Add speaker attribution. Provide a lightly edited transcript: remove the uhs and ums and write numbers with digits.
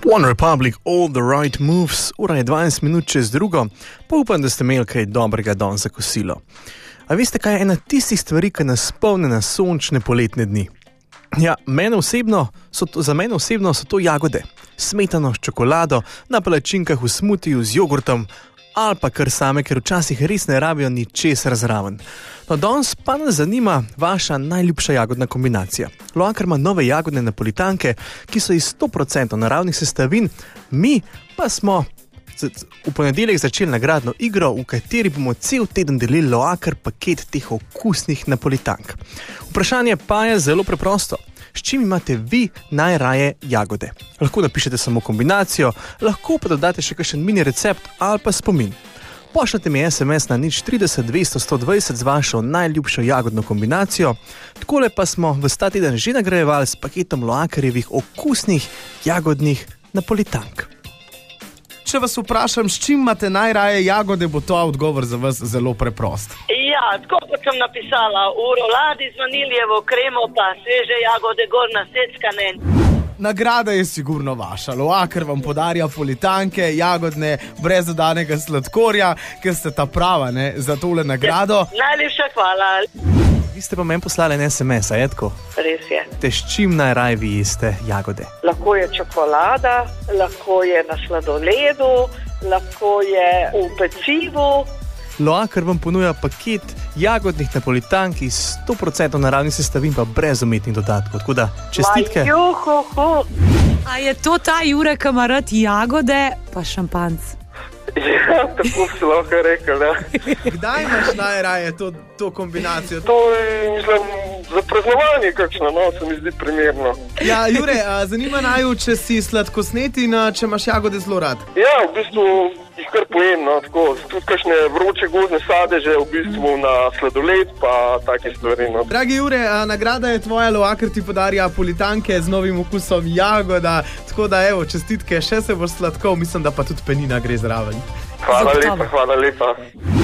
Speaker 1: One Republic, all the right moves, ura je 20 minut čez drugo, pa upam, da ste imeli kaj dobrega danes za kosilo. A veste, kaj je ena tistih stvari, ki nas spomne na sončne poletne dni? Ja, za mene osebno so to jagode. Smetano s čokolado, na palačinkah v smutiju z jogurtom, ali pa kar same, ker včasih res ne rabijo ničesar zraven. No, danes pa nas zanima vaša najljubša jagodna kombinacija. Loaker ima nove jagodne napolitanke, ki so iz 100% naravnih sestavin, mi pa smo v ponedeljek začeli nagradno igro, v kateri bomo cel teden delili Loaker paket teh okusnih napolitank. Vprašanje pa je zelo preprosto. S čim imate vi najraje jagode? Lahko napišete samo kombinacijo, lahko pa dodate še kakšen mini recept ali pa spomin. Pošljite mi SMS na 030 200 120 z vašo najljubšo jagodno kombinacijo. Takole pa smo v ta teden že nagrajevali s paketom Loakerjevih okusnih jagodnih napolitank.
Speaker 2: Če vas vprašam, s čim imate najraje jagode, bo to odgovor za vas zelo preprost.
Speaker 3: Ja, tako kot sem napisala, v roladi z vaniljevo kremo pa sveže jagode gor naseckane.
Speaker 2: Nagrada je sigurno vaša. Loaker vam podarja napolitanke, jagodne, brez dodanega sladkorja, ker ste ta prava, ne, za tole nagrado.
Speaker 3: Najlepša hvala.
Speaker 1: Vi ste pa meni poslali en SMS, a je tako?
Speaker 3: Res je.
Speaker 1: Te s čim najraje vi jeste jagode?
Speaker 3: Lahko je čokolada, lahko je na sladoledu, lahko je v pecivu.
Speaker 1: Loaker vam ponuja paket jagodnih napolitank iz 100% naravnih sestavin pa brez umetnih dodatkov. Tako da čestitke.
Speaker 4: A je to ta Jure, ki ima rad jagode pa šampanc?
Speaker 5: Ja, tako bi se lahko rekel, ja.
Speaker 2: Kdaj imaš najraje to kombinacijo?
Speaker 5: To je, mislim, za praznovanje kakšno, no, se mi zdi primerno.
Speaker 2: Ja, Jure, zanima naju, če si sladkosnet in če imaš jagode zelo rad.
Speaker 5: Ja, v bistvu jih kar pojem, no, tako, tudi kakšne vroče gozdne sadeže, v bistvu na sladoled, pa take stvari, no.
Speaker 2: Dragi Jure, nagrada je tvoja, Loaker ti podarja napolitanke z novim okusom jagoda, tako da evo, čestitke, še se boš sladkov, mislim, da pa tudi penina gre zraven.
Speaker 5: Hvala lepa.